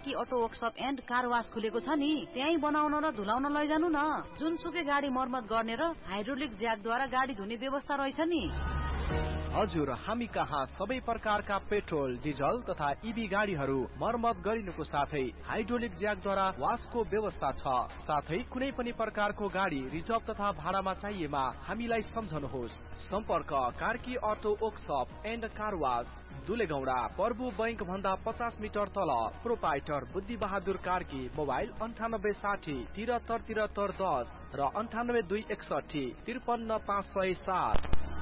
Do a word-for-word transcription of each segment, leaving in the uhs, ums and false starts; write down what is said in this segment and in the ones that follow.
Karki auto workshop and car wash खुलेको छ नि, त्यही बनाउन र धुलाउन लैजानु न। जुनसुकै गाडी मर्मत गर्ने र हाइड्रोलिक ज्याकद्वारा गाडी धुने व्यवस्था रहेछ नि। हजुर, हामी कहाँ सबै प्रकारका पेट्रोल, डिजल तथा इभी गाडीहरू मर्मत गरिनुको साथै हाइड्रोलिक ज्याकद्वारा वाशको व्यवस्था छ। साथै कुनै पनि प्रकारको गाडी रिजर्भ तथा भाडामा चाहिएमा हामीलाई सम्झनुहोस्। सम्पर्क Karki auto workshop and car wash, दुलेगौडा, प्रभु बैंक भन्दा पचास मिटर तल। प्रोपाइटर बुद्धि बहादुर कार्की। मोबाइल अन्ठानब्बे साठी तिहत्तर तिहत्तर दस र अन्ठानब्बे दुई एकसठी त्रिपन्न पाँच सय सात।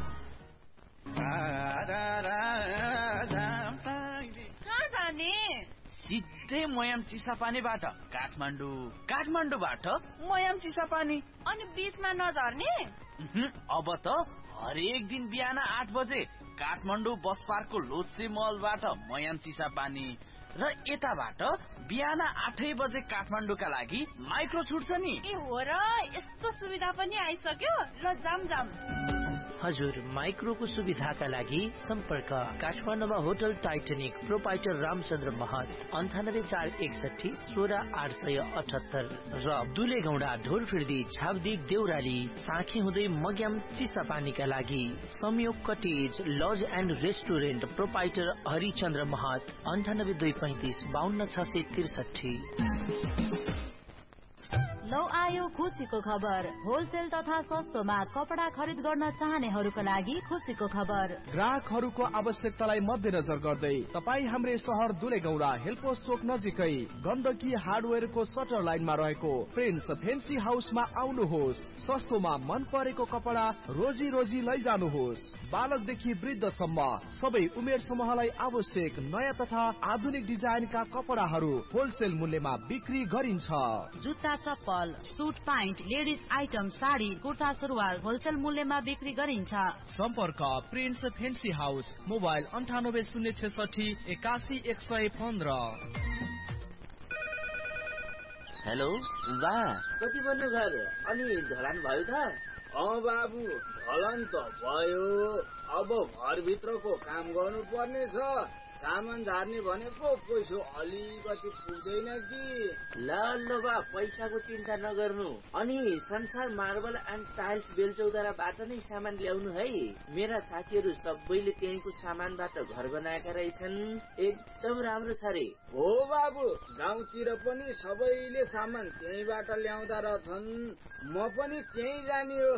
कहाँ जाने? सिधै मयाम चिसापानीबाट काठमाडौँ, काठमाडौँबाट मयाम चिसापानी। अनि बीचमा नझर्ने? अब त हरेक दिन बिहान आठ बजे काठमाडौँ बस पार्कको लोत्से मलबाट मयाम चिसापानी र यताबाट बिहान आठै बजे काठमाडौँका लागि माइक्रो छुट्छ नि। ए हो र, यस्तो सुविधा पनि आइसक्यो। ल जाम जाम। हजुर, माइक्रोको सुविधाका लागि सम्पर्क काठमाडौँमा होटल टाइटानिक, प्रोपाइटर रामचन्द्र महत, अन्ठानब्बे चार एकसठी सोह्र आठ सय अठहत्तर र दुलेगौडा ढोरफिर्दी छाब्दी देउराली साँखे हुँदै मग्याम चिसापानीका लागि संयोग cottage laws and restaurant, proprietor Harichandra महत, अन्ठानब्बे दुई पैंतिस बाहन्न छ सय त्रिसठी। लौ आयो खुसीको खबर। होलसेल तथा सस्तोमा कपडा खरिद गर्न चाहनेहरूका लागि खुसीको खबर। ग्राहकहरूको आवश्यकतालाई मध्यनजर गर्दै तपाईँ हाम्रै सहर दुलेगौडा हेल्पोस चोक नजिकै गण्डकी हार्डवेयरको सटर लाइनमा रहेको प्रिन्स फेन्सी हाउसमा आउनुहोस्। सस्तोमा मन परेको कपडा रोजी रोजी लैजानुहोस्। बालकदेखि वृद्धसम्म सबै उमेर समूहलाई आवश्यक नयाँ तथा आधुनिक डिजाइनका कपडाहरू होलसेल मूल्यमा बिक्री गरिन्छ। जुत्ता, चप्पल, suit pant, ladies item, sari, kurta, सुरुवाल होलसेल मूल्यमा बिक्री गरिन्छ। सम्पर्क प्रिन्स फेन्सी हाउस। मोबाइल अन्ठानब्बे शून्य छेसठी एकासी एक सय पन्ध्र। हेलो बा, कति बन्नु घर? अनि ढलान भयो त? अँ बाबु, ढलान त भयो। अब घरभित्रको काम गर्नु पर्ने छ। सामान झार्ने भनेको पैसा अलिकति पुग्दैन कि। ल ल बा, पैसाको चिन्ता नगर्नु। अनि संसार मार्बल एन्ड टाइल्स बेलचौताराबाट नै सामान ल्याउनु है। मेरा साथीहरू सबैले त्यहीँको सामानबाट घर बनाएका रहेछन्। एकदम राम्रो छ रे। हो बाबु, गाउँतिर पनि सबैले सामान त्यहीँबाट ल्याउँदा रहेछन्। म पनि त्यहीँ जाने हो।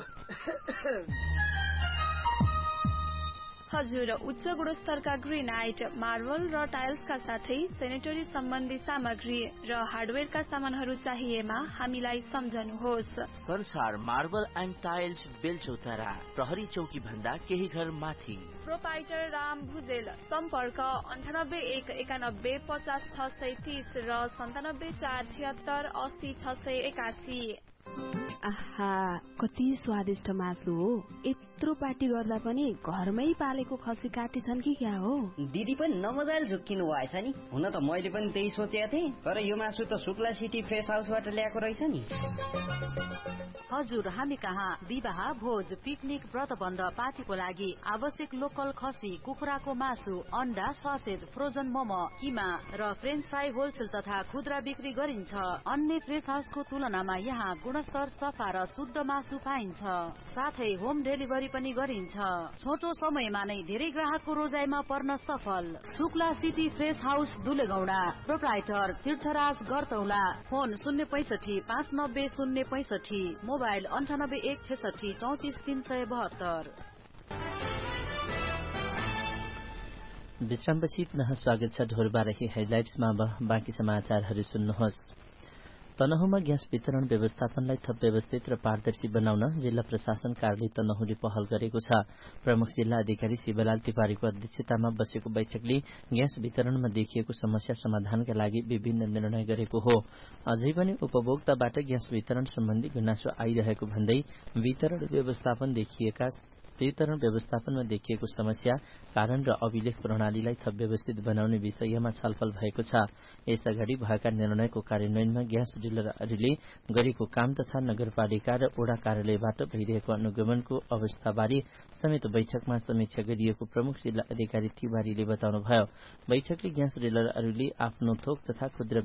हजुर, उच्च गुणस्तरका ग्रेनाइट, मार्बल र टाइल्सका साथै सेनेटरी सम्बन्धी सामग्री र हार्डवेयरका सामानहरू चाहिएमा हामीलाई सम्झनुहोस्। संसार मार्बल एन्ड टाइल्स बेलचौतारा, प्रहरी चौकी भन्दा केही घर माथि। प्रोपाइटर राम भुजेल। सम्पर्क अन्ठानब्बे एक एकानब्बे पचास छ सय तीस र सन्तानब्बे चार छिहत्तर अस्सी छ सय एकासी। आहा, कति स्वादिष्ट मासु हो। यत्रो पार्टी गर्दा पनि घरमै पालेको खसी काटेछन् कि क्या हो? दिदी पनि नमजाले झुक्किनु भएछ नि। हुन त मैले पनि त्यही सोचेको थिएँ, तर यो मासु त शुक्ला सिटी फ्रेस हाउसबाट ल्याएको रहेछ नि। हजुर, हामी कहाँ विवाह, भोज, पिकनिक, व्रतबन्ध, पार्टीको लागि आवश्यक लोकल खसी, कुखुराको मासु, अन्डा, ससेज, फ्रोजन मोमो, किमा र फ्रेन्च फ्राई होलसेल तथा खुद्रा बिक्री गरिन्छ। अन्य फ्रेस हाउसको तुलनामा यहाँ गुणस्तर, सफा र शुद्ध मासु पाइन्छ। साथै होम डेलिभरी पनि गरिन्छ। छोटो समयमा नै धेरै ग्राहकको रोजाइमा पर्न सफल। Shukla city fresh house दुलेगौडा। Proprietor तीर्थराज गरतौला। फोन शून्य पैसठी पाँच नब्बे शून्य पैसठी। मोबाइल अन्ठानब्बे एक छेसठी चौतिस तीन सय बहत्तर। विश्रामपछि पुनः स्वागत छ ढोरबारही हाइलाइट्समा। बाँकी समाचारहरू सुन्नुहोस्। तनहुँमा ग्यास वितरण व्यवस्थापनलाई थप व्यवस्थित र पारदर्शी बनाउन जिल्ला प्रशासन कार्यालय तनहुँले पहल गरेको छ। प्रमुख जिल्ला अधिकारी शिवलाल तिवारीको अध्यक्षतामा बसेको बैठकले ग्यास वितरणमा देखिएको समस्या समाधानका लागि विभिन्न निर्णय गरेको हो। अझै पनि उपभोक्ताबाट ग्यास वितरण सम्बन्धी गुनासो आइरहेको भन्दै वितरण व्यवस्थापन देखिएका वितरण व्यवस्थापनमा देखिएको समस्या, कारण र अभिलेख प्रणालीलाई थप व्यवस्थित बनाउने विषयमा छलफल भएको छ। यसअगाडि भएका निर्णयको कार्यान्वयनमा ग्यास डिलरहरूले गरेको काम तथा नगरपालिका र ओडा कार्यालयबाट भइरहेको अनुगमनको अवस्थाबारे समेत बैठकमा समीक्षा गरिएको प्रमुख जिल्ला अधिकारी तिवारीले बताउनुभयो। बैठकले ग्यास डिलरहरूले आफ्नो थोक तथा खुद्रा